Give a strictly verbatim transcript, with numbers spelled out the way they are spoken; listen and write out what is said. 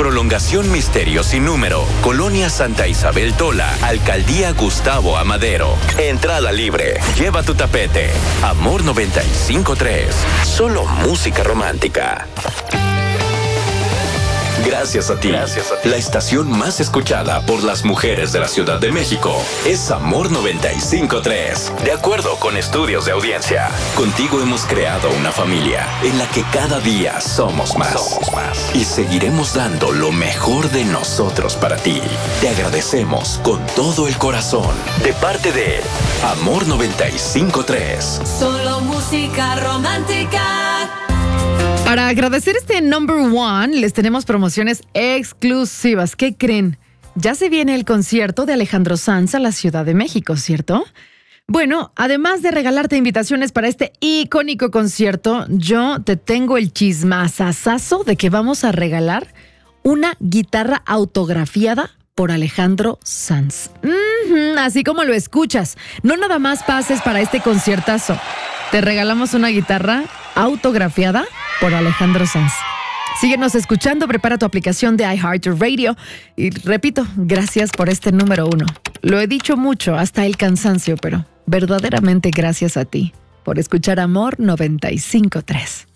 Prolongación Misterio sin número, Colonia Santa Isabel Tola, Alcaldía Gustavo Amadero. Entrada libre. Lleva tu tapete. Amor noventa y cinco tres. Solo música romántica. Gracias a ti. Gracias a ti. La estación más escuchada por las mujeres de la Ciudad de México es Amor noventa y cinco tres. De acuerdo con estudios de audiencia, contigo hemos creado una familia en la que cada día somos más. Somos más. Y seguiremos dando lo mejor de nosotros para ti. Te agradecemos con todo el corazón. De parte de Amor noventa y cinco tres. Solo música romántica. Para agradecer este number one, les tenemos promociones exclusivas. ¿Qué creen? Ya se viene el concierto de Alejandro Sanz a la Ciudad de México, ¿cierto? Bueno, además de regalarte invitaciones para este icónico concierto, yo te tengo el chismazazazo de que vamos a regalar una guitarra autografiada por Alejandro Sanz. Mm-hmm, así como lo escuchas. No nada más pases para este conciertazo. Te regalamos una guitarra autografiada por Alejandro Sanz. Síguenos escuchando, prepara tu aplicación de iHeartRadio y repito, gracias por este número uno. Lo he dicho mucho, hasta el cansancio, pero verdaderamente gracias a ti por escuchar Amor noventa y cinco tres.